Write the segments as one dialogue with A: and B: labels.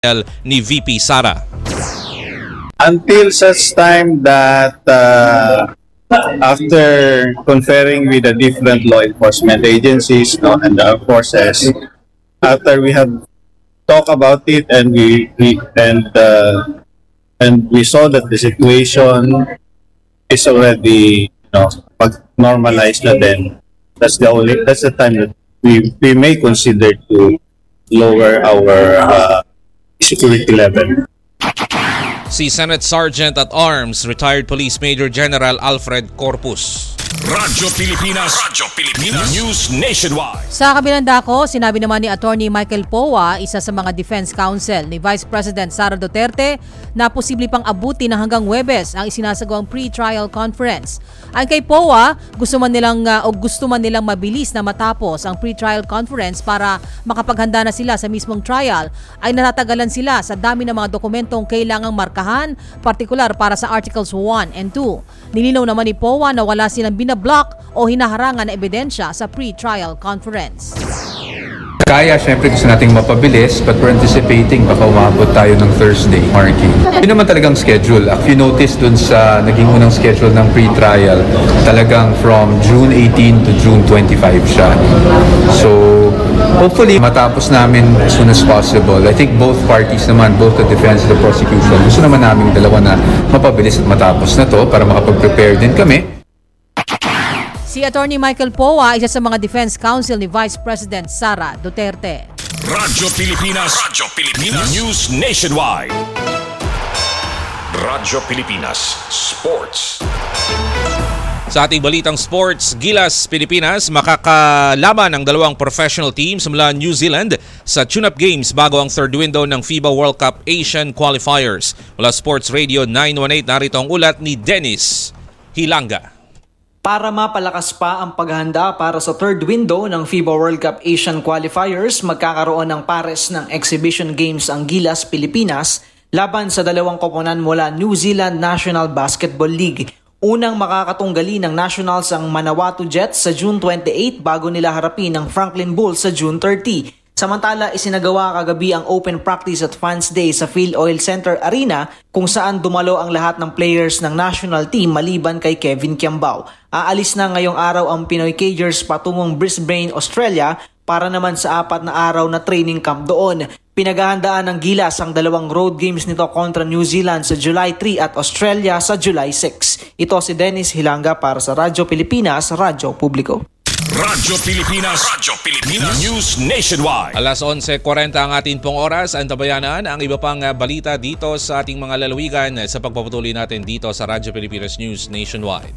A: ni VP Sara.
B: Until such time that after conferring with the different law enforcement agencies and the forces, after we have talked about it and we saw that the situation is already normalized na then that's the time that we may consider to lower our security level.
A: Si Senate Sergeant at Arms, retired Police Major General Alfred Corpus.
C: Radyo Pilipinas, News Nationwide.
D: Sa kabilang dako, sinabi naman ni Attorney Michael Powa, isa sa mga defense counsel ni Vice President Sara Duterte, na posible pang abuti na hanggang Huwebes ang isinasagawang pre-trial conference. Ang kay Powa, gusto man nilang mabilis na matapos ang pre-trial conference para makapaghanda na sila sa mismong trial, ay natatagalan sila sa dami ng mga dokumentong kailangang markahan, partikular para sa Articles 1 and 2. Nilinaw naman ni Powa na wala silang binablock o hinaharangan na ebidensya sa pre-trial conference.
E: Kaya, syempre gusto nating mapabilis, but we're anticipating baka umabot tayo ng Thursday, Marky. Yun naman talagang schedule. If you notice dun sa naging unang schedule ng pre-trial, talagang from June 18 to June 25 siya. So, hopefully, matapos namin as soon as possible. I think both parties naman, both the defense and the prosecution, gusto naman namin dalawa na mapabilis at matapos na to para makapag-prepare din kami.
D: Si Attorney Michael Powa, isa sa mga defense counsel ni Vice President Sara Duterte.
C: Radyo Pilipinas, News Nationwide. Radyo Pilipinas Sports.
A: Sa ating balitang sports, Gilas Pilipinas makakalaban ang dalawang professional teams mula New Zealand sa tune-up games bago ang third window ng FIBA World Cup Asian Qualifiers. Mula Sports Radio 918, narito ang ulat ni Dennis Hilanga.
F: Para mapalakas pa ang paghahanda para sa third window ng FIBA World Cup Asian Qualifiers, magkakaroon ng pares ng exhibition games ang Gilas Pilipinas laban sa dalawang koponan mula New Zealand National Basketball League. Unang makakatunggali ng Nationals ang Manawatu Jets sa June 28 bago nila harapin ang Franklin Bulls sa June 30. Samantala, isinagawa kagabi ang open practice at fans day sa Phil Oil Center Arena kung saan dumalo ang lahat ng players ng national team maliban kay Kevin Kiambao. Aalis na ngayong araw ang Pinoy Cagers patungong Brisbane, Australia para naman sa 4 na araw na training camp doon. Pinaghahandaan ng Gilas ang dalawang road games nito kontra New Zealand sa July 3 at Australia sa July 6. Ito si Dennis Hilanga para sa Radyo Pilipinas, Radyo Publiko.
C: Radyo Pilipinas, News Nationwide.
A: Alas 11:40 ang ating pong oras. Antabayanan ang iba pang balita dito sa ating mga lalawigan sa pagpapatuloy natin dito sa Radyo Pilipinas News Nationwide.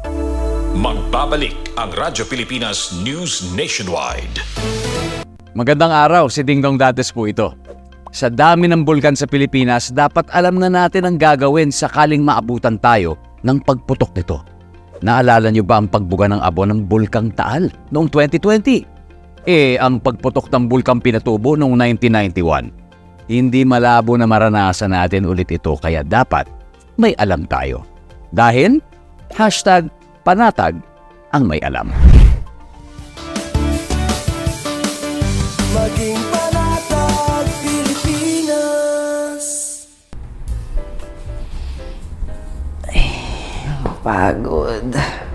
C: Magbabalik ang Radyo Pilipinas News Nationwide.
G: Magandang araw, si Dingdong Dates po ito. Sa dami ng bulkan sa Pilipinas, dapat alam na natin ang gagawin sakaling maabutan tayo ng pagputok nito. Naalala niyo ba ang pagbuga ng abo ng Bulkang Taal noong 2020? Ang pagputok ng Bulkang Pinatubo noong 1991. Hindi malabo na maranasan natin ulit ito kaya dapat may alam tayo. Dahil #panatag ang may alam.
H: Maging panatag Pilipinas.
I: Pagod.